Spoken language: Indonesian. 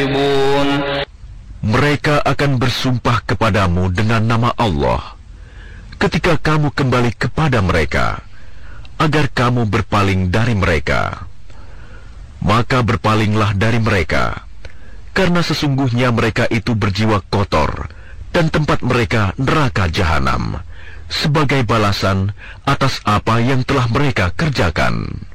كاذبون. Mereka akan bersumpah kepadamu dengan nama Allah ketika kamu kembali kepada mereka, agar kamu berpaling dari mereka. Maka berpalinglah dari mereka, karena sesungguhnya mereka itu berjiwa kotor, dan tempat mereka neraka jahanam, sebagai balasan atas apa yang telah mereka kerjakan.